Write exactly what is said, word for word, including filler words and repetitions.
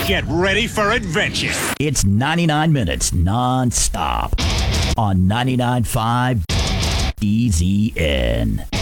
Get ready for adventure. It's ninety-nine minutes non-stop on ninety-nine point five D Z N.